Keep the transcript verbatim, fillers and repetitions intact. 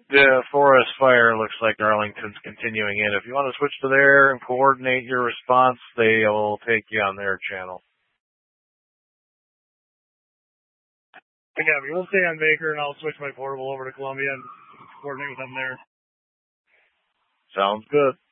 The forest fire looks like Arlington's continuing in. If you want to switch to there and coordinate your response, they'll take you on their channel. Yeah, we'll stay on Baker, and I'll switch my portable over to Columbia and coordinate with them there. Sounds good.